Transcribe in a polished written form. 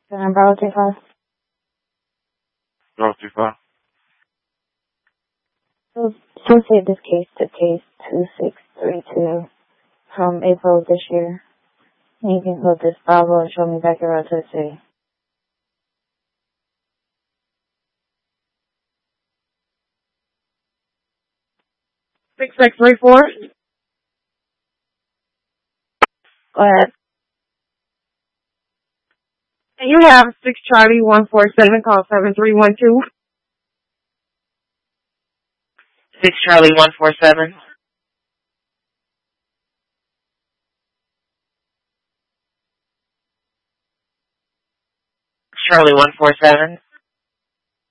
Bravo 35. Bravo 35. So associate this case to case 2632 from April of this year. And you can put this Bravo and show me back your road to the city. 6634. Go ahead. And you have 6 Charlie 147, call 7312. 6 Charlie 147. Charlie 147.